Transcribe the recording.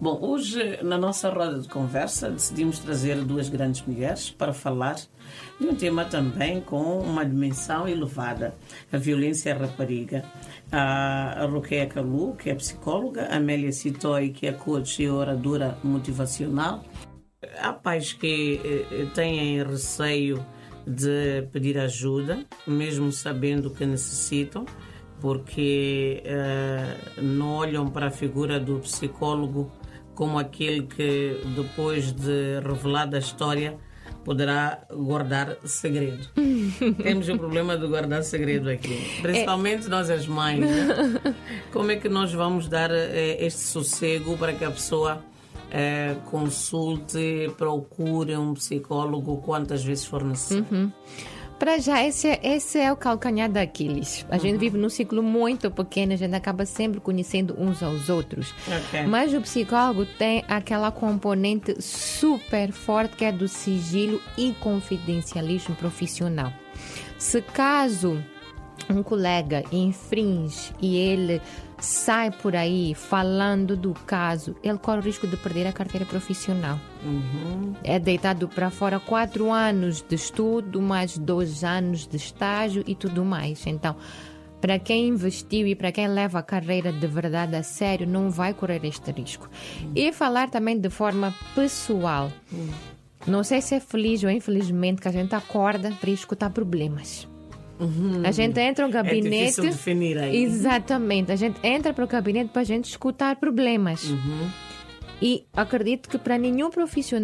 Bom, hoje na nossa roda de conversa decidimos trazer duas grandes mulheres para falar de um tema também com uma dimensão elevada, a violência à rapariga. A Ruqeia Kalu, que é psicóloga, a Amélia Sitoy, que é coach e oradora motivacional. Há pais que têm receio de pedir ajuda, mesmo sabendo que necessitam, porque não olham para a figura do psicólogo como aquele que, depois de revelada a história, poderá guardar segredo. Temos o problema de guardar segredo aqui, principalmente nós as mães, né? Como é que nós vamos dar este sossego para que a pessoa consulte, procure um psicólogo quantas vezes for necessário? Para já, esse é o calcanhar da Aquiles. A gente vive num ciclo muito pequeno, a gente acaba sempre conhecendo uns aos outros. Okay. Mas o psicólogo tem aquela componente super forte que é do sigilo e confidencialismo profissional. Se caso um colega infringe e ele sai por aí falando do caso, ele corre o risco de perder a carteira profissional. É deitado para fora 4 anos de estudo, mais 2 anos de estágio e tudo mais. Então, para quem investiu e para quem leva a carreira de verdade a sério, não vai correr este risco. E falar também de forma pessoal. Não sei se é feliz ou infelizmente que a gente acorda para escutar problemas. A gente entra no gabinete. É difícil definir aí. Exatamente. A gente entra para o gabinete para a gente escutar problemas. E acredito que para nenhum profissional